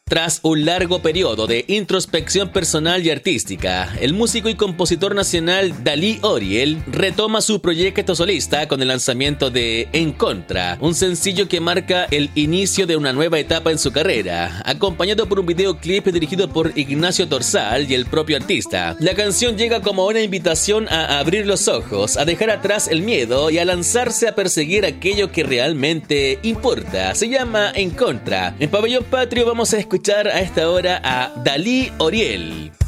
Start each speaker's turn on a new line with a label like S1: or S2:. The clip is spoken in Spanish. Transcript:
S1: Tras un largo periodo de introspección personal y artística, el músico y compositor nacional Dalí Oriel retoma su proyecto solista con el lanzamiento de En Contra, un sencillo que marca el inicio de una nueva etapa en su carrera, acompañado por un videoclip dirigido por Ignacio Torzal y el propio artista. La canción llega como una invitación a abrir los ojos, a dejar atrás el miedo y a lanzarse a perseguir aquello que realmente importa. Se llama En Contra. En Pabellón Patrio vamos a escuchar a esta hora a Dalí Oriel.